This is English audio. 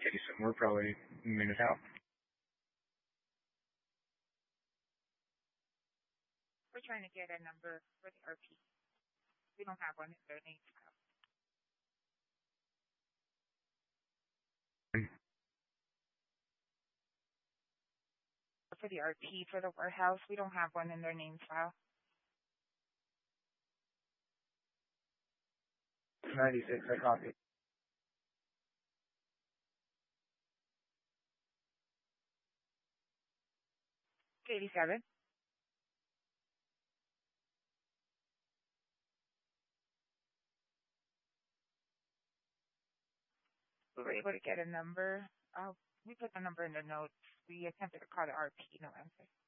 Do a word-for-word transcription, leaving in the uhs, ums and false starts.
city somewhere, probably a minute out. We're trying to get a number for the R P. We don't have one in their name file. For the R P for the warehouse, we don't have one in their name file. ninety-six, I copy. eighty-seven. We were able to get a number. Uh, we put the number in the notes. We attempted to call the R P, no answer.